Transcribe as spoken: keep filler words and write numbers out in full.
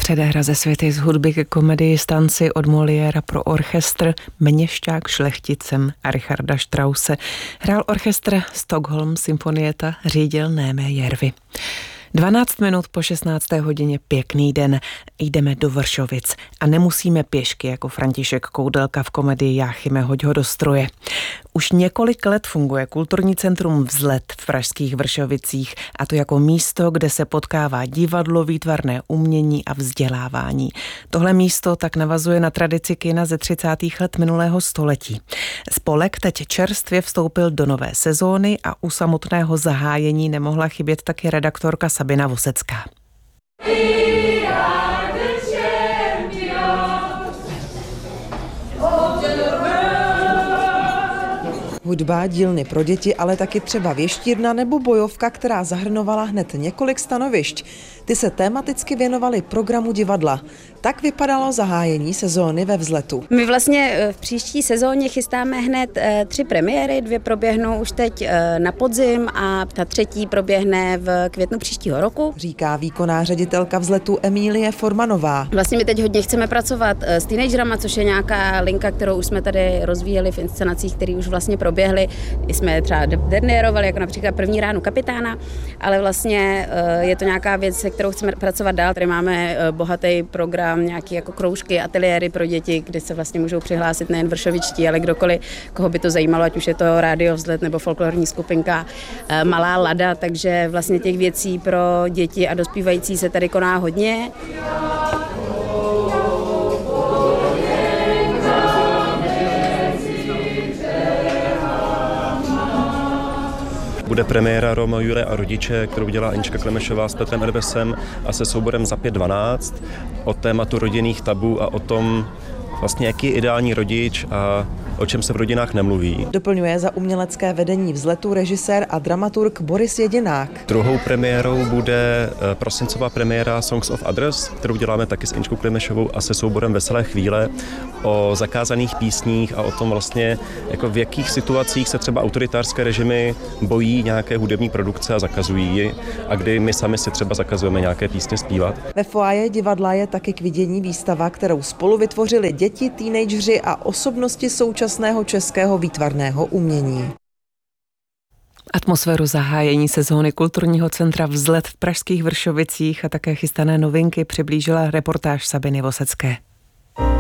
Předehra ze Světy z hudby ke komedii Stanci od Moliéra pro orchestr Měšťák šlechticem a Richarda Strause. Hrál orchestr Stockholm Symfonietta, řídil Némé Järvi. dvanáct minut po šestnácté hodině, pěkný den. Jdeme do Vršovic a nemusíme pěšky jako František Koudelka v komedii Jáchyme, hoď ho do stroje. Už několik let funguje kulturní centrum Vzlet v pražských Vršovicích, a to jako místo, kde se potkává divadlo, výtvarné umění a vzdělávání. Tohle místo tak navazuje na tradici kina ze třicátých let minulého století. Spolek teď čerstvě vstoupil do nové sezóny a u samotného zahájení nemohla chybět taky redaktorka Sabina Vosecká. Hudba, dílny pro děti, ale taky třeba věštírna nebo bojovka, která zahrnovala hned několik stanovišť. Ty se tematicky věnovaly programu divadla. Tak vypadalo zahájení sezóny ve Vzletu. My vlastně v příští sezóně chystáme hned tři premiéry, dvě proběhnou už teď na podzim a ta třetí proběhne v květnu příštího roku. Říká výkonná ředitelka Vzletu Emílie Formanová. Vlastně my teď hodně chceme pracovat s teenagerama, což je nějaká linka, kterou už jsme tady rozvíjeli v inscenacích, které už vlastně proběhly. Jsme třeba derniérovali, jako například První ránu kapitána, ale vlastně je to nějaká věc, se kterou chceme pracovat dál. Tady máme bohatý program, nějaké jako kroužky, ateliéry pro děti, kde se vlastně můžou přihlásit nejen vršovičtí, ale kdokoliv, koho by to zajímalo, ať už je to Rádio Vzlet nebo folklorní skupinka Malá Lada, takže vlastně těch věcí pro děti a dospívající se tady koná hodně. Bude premiéra Romeo, Julie a rodiče, kterou dělá Anička Klemešová s Petrem Erbesem a se souborem Za pět dvanáct o tématu rodinných tabů a o tom, vlastně jaký je ideální rodič a o čem se v rodinách nemluví. Doplňuje za umělecké vedení Vzletu režisér a dramaturg Boris Jedinák. Druhou premiérou bude prosincová premiéra Songs of Others, kterou děláme taky s Aničkou Klemešovou a se souborem Veselé chvíle, o zakázaných písních a o tom vlastně, jako v jakých situacích se třeba autoritářské režimy bojí nějaké hudební produkce a zakazují ji a kdy my sami si třeba zakazujeme nějaké písně zpívat. Ve foaje divadla je taky k vidění výstava, kterou spolu vytvořili děti, teenageři a osobnosti současného českého výtvarného umění. Atmosféru zahájení sezóny kulturního centra Vzlet v pražských Vršovicích a také chystané novinky přiblížila reportáž Sabiny Vosecké.